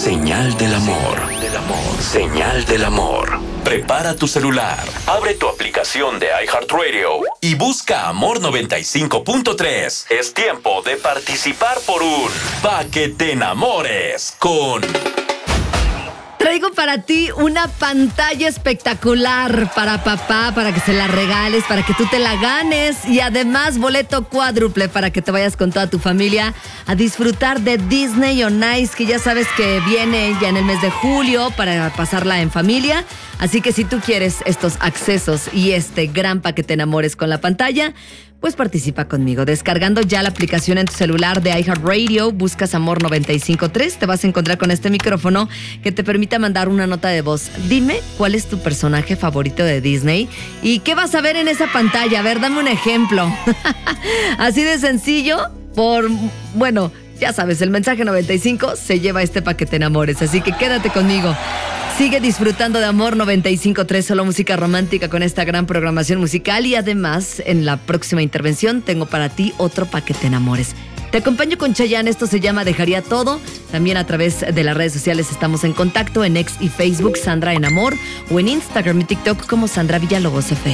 Señal del amor. Señal del amor. Prepara tu celular, abre tu aplicación de iHeartRadio y busca Amor 95.3. Es tiempo de participar por un Pa' que te enamores con... Traigo para ti una pantalla espectacular para papá, para que se la regales, para que tú te la ganes y además boleto cuádruple para que te vayas con toda tu familia a disfrutar de Disney on Ice, que ya sabes que viene ya en el mes de julio para pasarla en familia. Así que si tú quieres estos accesos y este gran Pa' que te enamores con la pantalla, pues participa conmigo. Descargando ya la aplicación en tu celular de iHeartRadio, buscas Amor 95.3, te vas a encontrar con este micrófono que te permite mandar una nota de voz. Dime cuál es tu personaje favorito de Disney y qué vas a ver en esa pantalla. A ver, dame un ejemplo. Así de sencillo, bueno, ya sabes, el mensaje 95 se lleva este Pa' que te enamores, así que quédate conmigo. Sigue disfrutando de Amor 95.3, solo música romántica con esta gran programación musical y además en la próxima intervención tengo para ti otro Pa' que te enamores. Te acompaño con Chayanne, esto se llama Dejaría Todo. También a través de las redes sociales estamos en contacto en X y Facebook, Sandra en Amor, o en Instagram y TikTok como Sandra Villalobos FM.